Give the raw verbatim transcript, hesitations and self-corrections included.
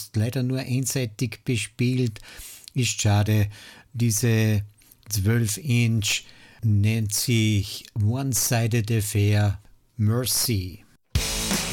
ist leider nur einseitig bespielt. Ist schade. Diese zwölf Inch nennt sich One-Sided Affair Mercy.